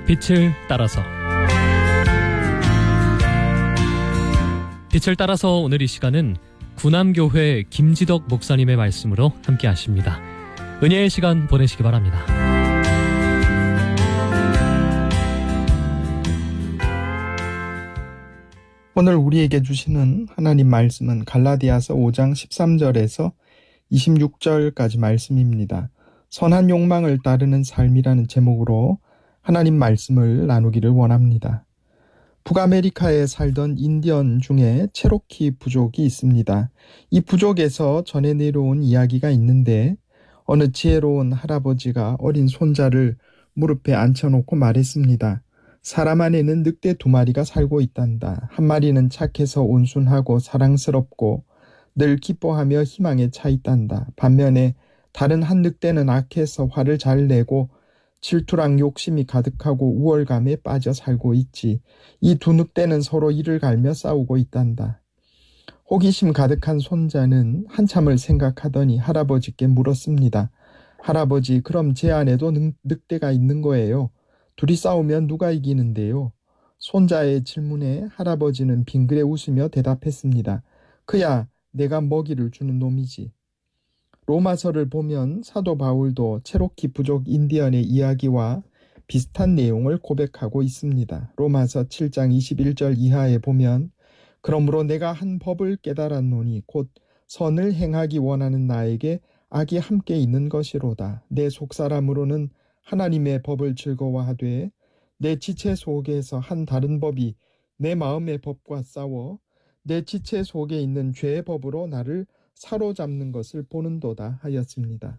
빛을 따라서. 빛을 따라서 오늘 이 시간은 구남교회 김지덕 목사님의 말씀으로 함께 하십니다. 은혜의 시간 보내시기 바랍니다. 오늘 우리에게 주시는 하나님 말씀은 갈라디아서 5장 13절에서 26절까지 말씀입니다. 선한 욕망을 따르는 삶이라는 제목으로 하나님 말씀을 나누기를 원합니다. 북아메리카에 살던 인디언 중에 체로키 부족이 있습니다. 이 부족에서 전해 내려온 이야기가 있는데 어느 지혜로운 할아버지가 어린 손자를 무릎에 앉혀놓고 말했습니다. 사람 안에는 늑대 2마리가 살고 있단다. 한 마리는 착해서 온순하고 사랑스럽고 늘 기뻐하며 희망에 차 있단다. 반면에 다른 한 늑대는 악해서 화를 잘 내고 질투랑 욕심이 가득하고 우월감에 빠져 살고 있지. 이 2 늑대는 서로 이를 갈며 싸우고 있단다. 호기심 가득한 손자는 한참을 생각하더니 할아버지께 물었습니다. 할아버지, 그럼 제 안에도 늑대가 있는 거예요? 둘이 싸우면 누가 이기는데요? 손자의 질문에 할아버지는 빙그레 웃으며 대답했습니다. 그야 내가 먹이를 주는 놈이지. 로마서를 보면 사도 바울도 체로키 부족 인디언의 이야기와 비슷한 내용을 고백하고 있습니다. 로마서 7장 21절 이하에 보면 그러므로 내가 한 법을 깨달았노니 곧 선을 행하기 원하는 나에게 악이 함께 있는 것이로다. 내 속사람으로는 하나님의 법을 즐거워하되 내 지체 속에서 한 다른 법이 내 마음의 법과 싸워 내 지체 속에 있는 죄의 법으로 나를 사로잡는 것을 보는도다 하였습니다.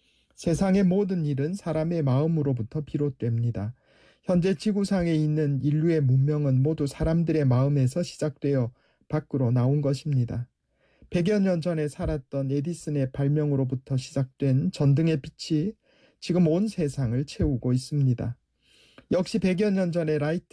세상의 모든 일은 사람의 마음으로부터 비롯됩니다. 현재 지구상에 있는 인류의 문명은 모두 사람들의 마음에서 시작되어 밖으로 나온 것입니다. 100여 년 전에 살았던 에디슨의 발명으로부터 시작된 전등의 빛이 지금 온 세상을 채우고 있습니다. 역시 100여 년 전에 라이트